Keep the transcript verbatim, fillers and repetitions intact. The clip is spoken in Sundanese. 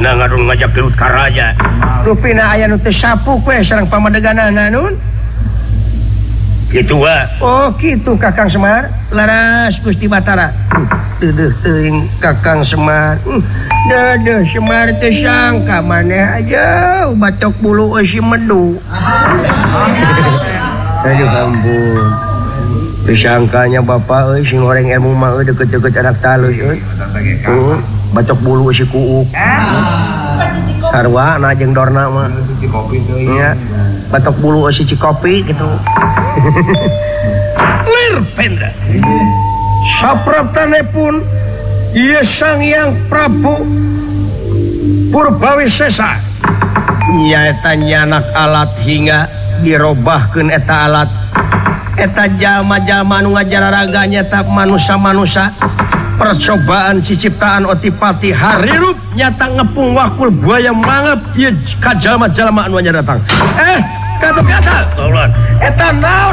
Rupina ngarun ngajak gelut ka raja. Rupina aya nu teu sapu we sareng pamadeganana nun. Kitu wa. Oh kitu Kakang Semar. Laras Gusti Batara. Teueuh teuing Kakang Semar. Dadah Semar teu sangka maneh aja batok bulu euy si medu. Aduh ampun. Disangkanya bapak euy sing goreng ilmu mah euy deket-deket anak talus euy. Tuh, batok bulu si kuuk. Sarwa na jeung dorna mah. Nya, batok bulu si Cikopi gitu. Lir Pendra. Sapraptane pun ieu Sang Hyang Prabu Purbawisesa. Nya eta nyanak alat hingga dirobahkeun eta alat. Eta jalma-jalma nu ngajararaga nyata manusia-manusia percobaan ciciptaan Otipati harirup nyata ngepung wakul buaya mangap ieu ka jalma-jalma anu nya datang. Eh, kata-kata, tolong. Eta naon